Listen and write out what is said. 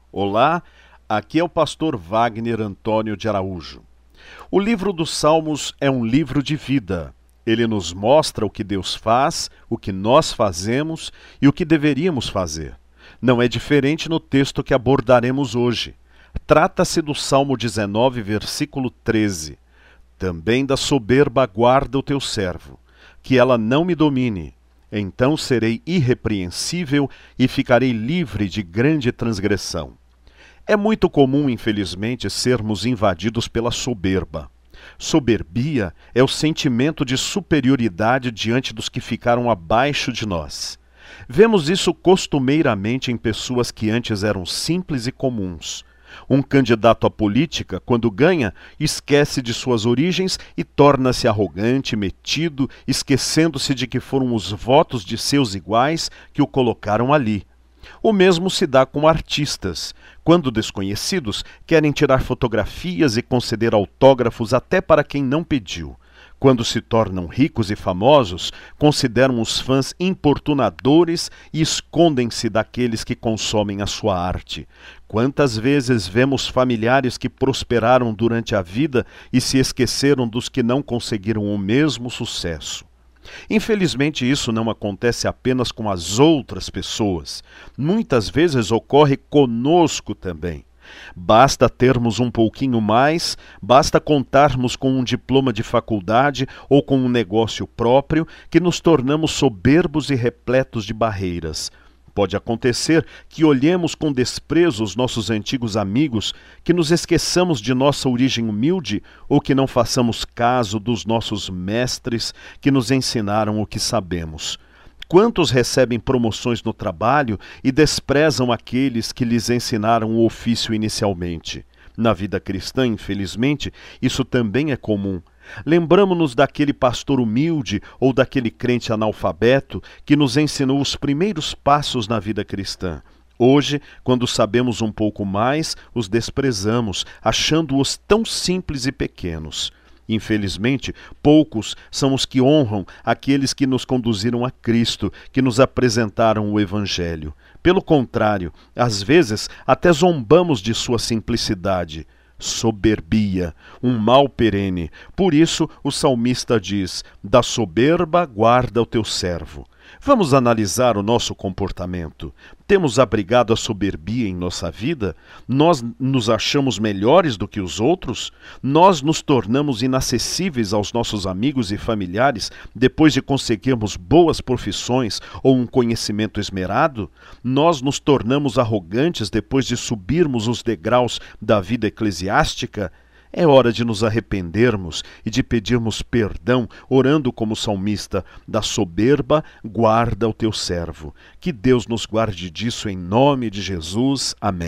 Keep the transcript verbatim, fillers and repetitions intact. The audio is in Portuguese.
Olá, aqui é o pastor Wagner Antônio de Araújo. O livro dos Salmos é um livro de vida. Ele nos mostra o que Deus faz, o que nós fazemos e o que deveríamos fazer. Não é diferente no texto que abordaremos hoje. Trata-se do Salmo dezenove, versículo treze. Também da soberba guarda o teu servo, que ela não me domine. Então serei irrepreensível e ficarei livre de grande transgressão. É muito comum, infelizmente, sermos invadidos pela soberba. Soberbia é o sentimento de superioridade diante dos que ficaram abaixo de nós. Vemos isso costumeiramente em pessoas que antes eram simples e comuns. Um candidato à política, quando ganha, esquece de suas origens e torna-se arrogante, metido, esquecendo-se de que foram os votos de seus iguais que o colocaram ali. O mesmo se dá com artistas. Quando desconhecidos, querem tirar fotografias e conceder autógrafos até para quem não pediu. Quando se tornam ricos e famosos, consideram os fãs importunadores e escondem-se daqueles que consomem a sua arte. Quantas vezes vemos familiares que prosperaram durante a vida e se esqueceram dos que não conseguiram o mesmo sucesso? Infelizmente, isso não acontece apenas com as outras pessoas. Muitas vezes ocorre conosco também. Basta termos um pouquinho mais, basta contarmos com um diploma de faculdade ou com um negócio próprio, que nos tornamos soberbos e repletos de barreiras. Pode acontecer que olhemos com desprezo os nossos antigos amigos, que nos esqueçamos de nossa origem humilde ou que não façamos caso dos nossos mestres que nos ensinaram o que sabemos. Quantos recebem promoções no trabalho e desprezam aqueles que lhes ensinaram o ofício inicialmente? Na vida cristã, infelizmente, isso também é comum. Lembramo-nos daquele pastor humilde ou daquele crente analfabeto que nos ensinou os primeiros passos na vida cristã. Hoje, quando sabemos um pouco mais, os desprezamos, achando-os tão simples e pequenos. Infelizmente, poucos são os que honram aqueles que nos conduziram a Cristo, que nos apresentaram o Evangelho. Pelo contrário, às vezes até zombamos de sua simplicidade. Soberbia, um mal perene. Por isso, o salmista diz: da soberba guarda o teu servo. Vamos analisar o nosso comportamento. Temos abrigado a soberbia em nossa vida? Nós nos achamos melhores do que os outros? Nós nos tornamos inacessíveis aos nossos amigos e familiares depois de conseguirmos boas profissões ou um conhecimento esmerado? Nós nos tornamos arrogantes depois de subirmos os degraus da vida eclesiástica? É hora de nos arrependermos e de pedirmos perdão, orando como salmista: da soberba guarda o teu servo. Que Deus nos guarde disso em nome de Jesus. Amém.